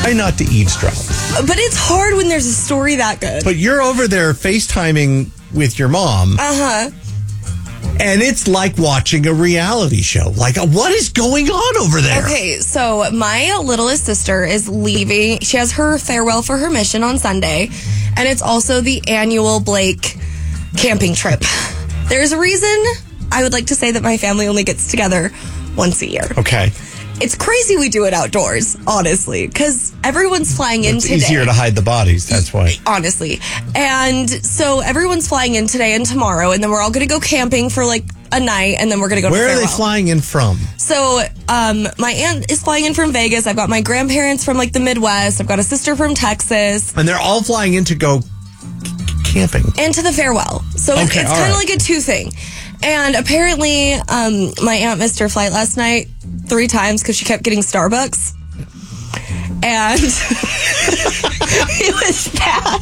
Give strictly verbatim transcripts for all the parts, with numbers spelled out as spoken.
Try not to eavesdrop. But it's hard when there's a story that good. But you're over there FaceTiming with your mom. Uh-huh. And it's like watching a reality show. Like, what is going on over there? Okay, so my littlest sister is leaving. She has her farewell for her mission on Sunday. And it's also the annual Blake camping trip. There's a reason I would like to say that my family only gets together once a year. Okay. It's crazy we do it outdoors, honestly, because everyone's flying in it's today. It's easier to hide the bodies, that's why. Honestly. And so everyone's flying in today and tomorrow, and then we're all going to go camping for like a night, and then we're going to go Where to Where are they flying in from? So um, my aunt is flying in from Vegas. I've got my grandparents from like the Midwest. I've got a sister from Texas. And they're all flying in to go camping. And to the farewell. So okay, it's, it's kind of right. like a two thing. And apparently, um, my aunt missed her flight last night three times because she kept getting Starbucks. And it was bad.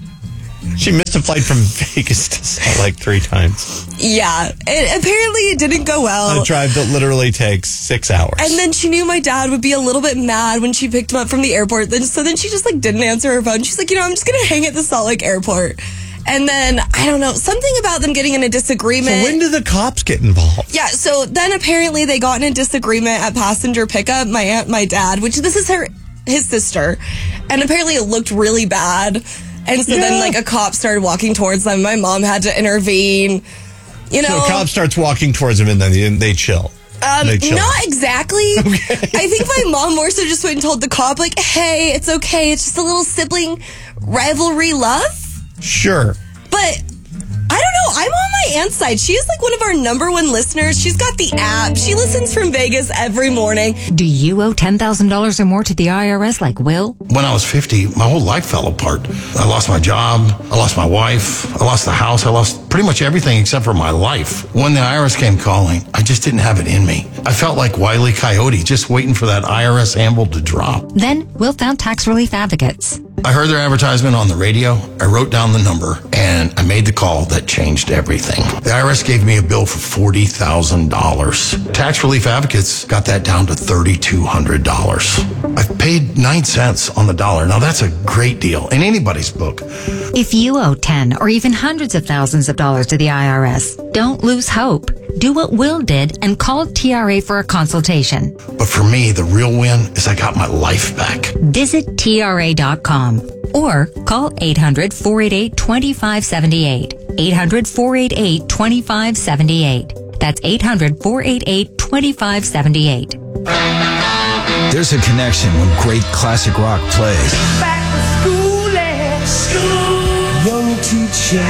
She missed a flight from Vegas to Salt Lake three times. Yeah. It, apparently, it didn't go well. A drive that literally takes six hours. And then she knew my dad would be a little bit mad when she picked him up from the airport. Then, so then she just like didn't answer her phone. She's like, you know, I'm just going to hang at the Salt Lake airport. And then, I don't know, something about them getting in a disagreement. So when do the cops get involved? Yeah, so then apparently they got in a disagreement at passenger pickup, my aunt, my dad, which this is her, his sister. And apparently it looked really bad. And so yeah. then, like, a cop started walking towards them. My mom had to intervene. You know. So a cop starts walking towards them and then they, they chill. Um, they chill. Not exactly. Okay. I think my mom more so just went and told the cop, like, hey, it's okay. It's just a little sibling rivalry love. Sure. But I don't know. I'm on my aunt's side. She is like one of our number one listeners. She's got the app. She listens from Vegas every morning. Do you owe ten thousand dollars or more to the I R S like Will? When I was fifty, my whole life fell apart. I lost my job. I lost my wife. I lost the house. I lost pretty much everything except for my life. When the I R S came calling, I just didn't have it in me. I felt like Wile E. Coyote, just waiting for that I R S anvil to drop. Then Will found Tax Relief Advocates. I heard their advertisement on the radio. I wrote down the number, and I made the call that changed everything. The I R S gave me a bill for forty thousand dollars. Tax Relief Advocates got that down to three thousand two hundred dollars. I've paid nine cents on the dollar. Now, that's a great deal in anybody's book. If you owe ten or even hundreds of thousands of dollars to the I R S, don't lose hope. Do what Will did and call T R A for a consultation. But for me, the real win is I got my life back. Visit T R A dot com or call eight hundred, four eight eight, two five seven eight. eight hundred, four eight eight, two five seven eight. That's eight hundred, four eight eight, two five seven eight. There's a connection when great classic rock plays. Back to school and school. Young teacher.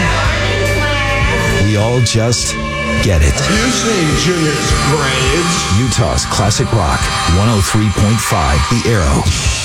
We all just get it. Have you seen Junior's grades? Utah's classic rock, one oh three point five The Arrow.